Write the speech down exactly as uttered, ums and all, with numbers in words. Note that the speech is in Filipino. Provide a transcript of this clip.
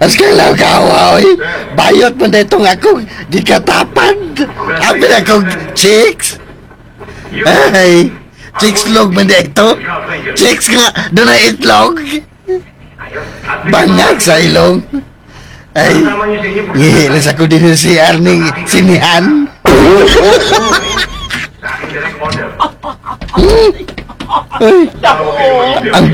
As kailang kawa, oy. Bayot mo na itong akong gikatapan. Abi na akong chicks. Ay, chicks log man na ito. Chicks nga, doon na itlog. Bangag sa ilong. Ay, ngihilas ako din si Arnie Sinihan. Ay, ang